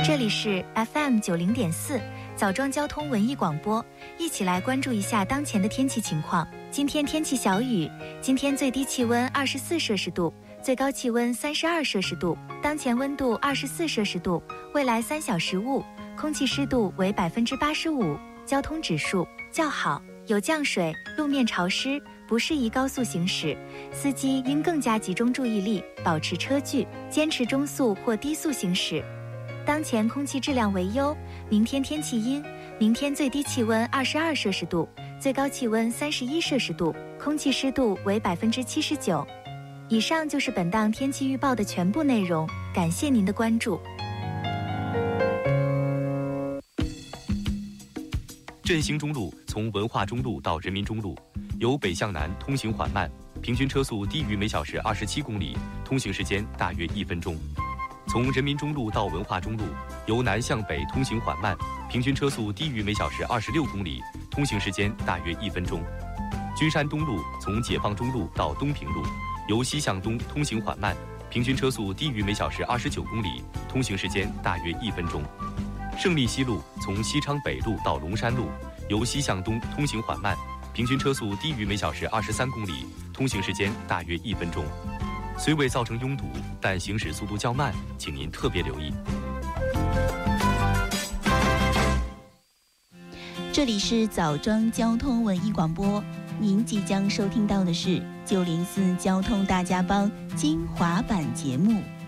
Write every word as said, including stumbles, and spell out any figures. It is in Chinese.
这里是 F M 九零点四枣庄交通文艺广播，一起来关注一下当前的天气情况。今天天气小雨，今天最低气温二十四摄氏度，最高气温三十二摄氏度，当前温度二十四摄氏度，未来三小时雾，空气湿度为百分之八十五，交通指数较好，有降水，路面潮湿，不适宜高速行驶，司机应更加集中注意力，保持车距，坚持中速或低速行驶。当前空气质量为优，明天天气阴，明天最低气温二十二摄氏度，最高气温三十一摄氏度，空气湿度为百分之七十九。以上就是本档天气预报的全部内容，感谢您的关注。 振兴中路从文化中路到人民中路，由北向南通行缓慢，平均车速低于每小时二十七公里，通行时间大约一分钟。从人民中路到文化中路，由南向北通行缓慢，平均车速低于每小时二十六公里，通行时间大约一分钟。君山东路从解放中路到东平路，由西向东通行缓慢，平均车速低于每小时二十九公里，通行时间大约一分钟。胜利西路从西昌北路到龙山路，由西向东通行缓慢，平均车速低于每小时二十三公里，通行时间大约一分钟。虽未造成拥堵，但行驶速度较慢，请您特别留意。 这里是枣庄交通文艺广播，您即将收听到的是九零四交通大家帮精华版节目。